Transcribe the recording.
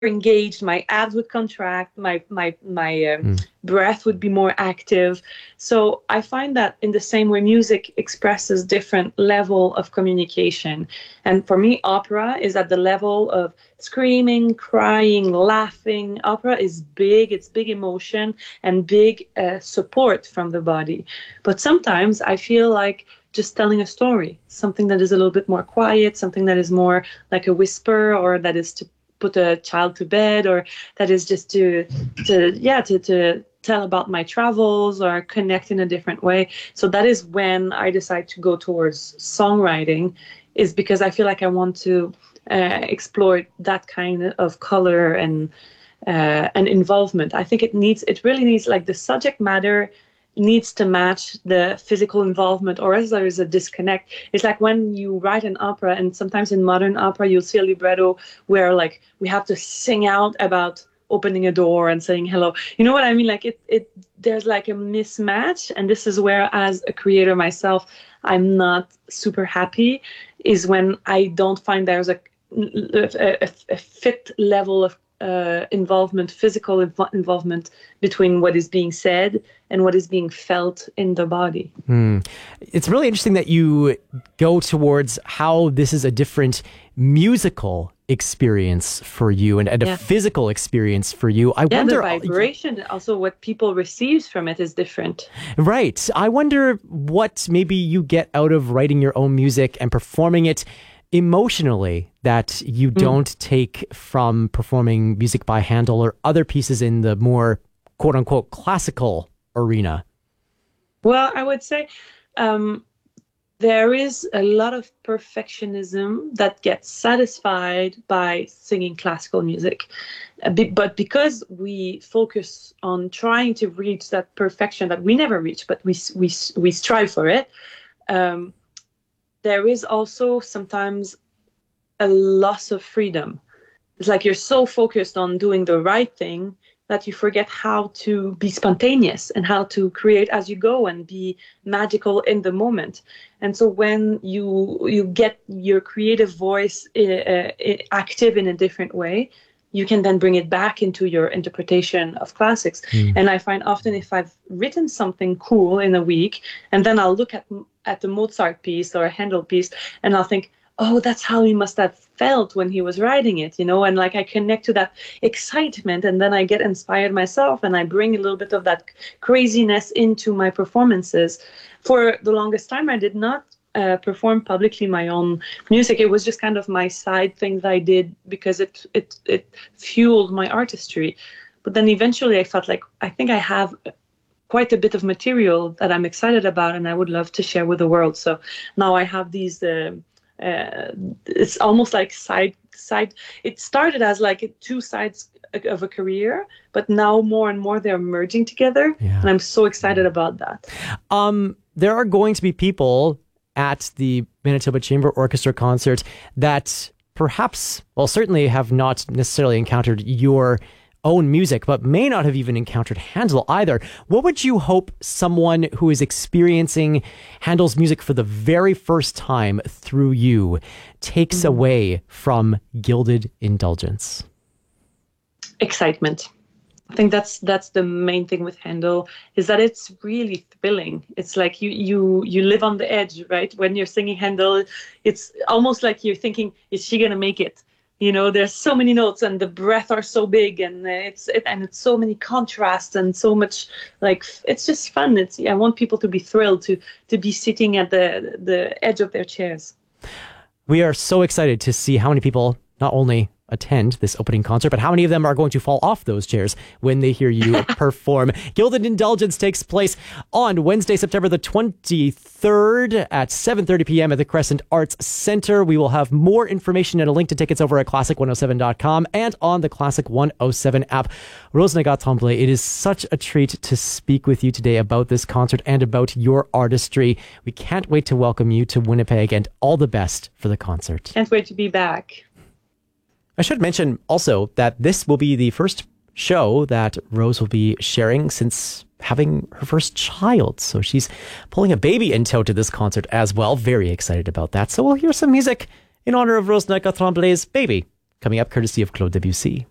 engaged, my abs would contract, my breath would be more active. So I find that in the same way music expresses different level of communication. And for me, opera is at the level of screaming, crying, laughing. Opera is big, it's big emotion and big support from the body. But sometimes I feel like just telling a story, something that is a little bit more quiet, something that is more like a whisper, or that is to put a child to bed, or that is just to tell about my travels or connect in a different way. So that is when I decide to go towards songwriting, is because I feel like I want to explore that kind of color and involvement. I think it really needs, like, the subject matter needs to match the physical involvement, or else there is a disconnect. It's like when you write an opera, and sometimes in modern opera you'll see a libretto where, like, we have to sing out about opening a door and saying hello. You know what I mean? Like it there's like a mismatch, and this is where, as a creator myself, I'm not super happy, is when I don't find there's a fit level of involvement, physical involvement between what is being said and what is being felt in the body. It's really interesting that you go towards how this is a different musical experience for you and a physical experience for you. I wonder, the vibration, also what people receive from it is different. Right. I wonder what maybe you get out of writing your own music and performing it emotionally that you don't take from performing music by Handel or other pieces in the more quote unquote classical arena. Well, I would say there is a lot of perfectionism that gets satisfied by singing classical music. But because we focus on trying to reach that perfection that we never reach, but we strive for it, there is also sometimes a loss of freedom. It's like you're so focused on doing the right thing that you forget how to be spontaneous and how to create as you go and be magical in the moment. And so when you get your creative voice active in a different way, you can then bring it back into your interpretation of classics. And I find often, if I've written something cool in a week, and then I'll look at the Mozart piece or a Handel piece, and I'll think, oh, that's how he must have felt when he was writing it, you know, and like I connect to that excitement, and then I get inspired myself, and I bring a little bit of that craziness into my performances. For the longest time, I did not perform publicly my own music. It was just kind of my side thing that I did because it fueled my artistry. But then eventually I felt like I think I have quite a bit of material that I'm excited about and I would love to share with the world. So now I have these it's almost like side it started as like two sides of a career, but now more and more they're merging together. And I'm so excited about that. There are going to be people at the Manitoba Chamber Orchestra concert that perhaps, well, certainly have not necessarily encountered your own music, but may not have even encountered Handel either. What would you hope someone who is experiencing Handel's music for the very first time through you takes away from Gilded Indulgence? Excitement. I think that's the main thing with Handel, is that it's really thrilling. It's like you live on the edge, right? When you're singing Handel, it's almost like you're thinking, is she gonna make it? You know, there's so many notes and the breath are so big, and it's so many contrasts and so much, like, it's just fun. I want people to be thrilled to be sitting at the edge of their chairs. We are so excited to see how many people not only attend this opening concert, but how many of them are going to fall off those chairs when they hear you perform. Gilded Indulgence takes place on Wednesday, September the 23rd at 7:30 p.m. at the Crescent Arts Center. We will have more information and a link to tickets over at classic107.com and on the Classic 107 app. Rose Nagat-Tremblay, it is such a treat to speak with you today about this concert and about your artistry. We can't wait to welcome you to Winnipeg, and all the best for the concert. Can't wait to be back. I should mention also that this will be the first show that Rose will be sharing since having her first child. So she's pulling a baby in tow to this concert as well. Very excited about that. So we'll hear some music in honor of Rose Nagat-Tremblay's baby coming up courtesy of Claude Debussy.